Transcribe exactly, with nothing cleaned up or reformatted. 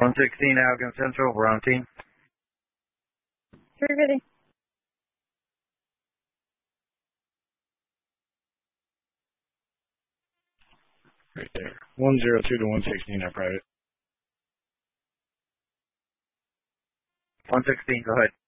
one sixteen Allegan Central, we're on team. three fifty. Right there. one zero two to one sixteen, our private. one sixteen, go ahead.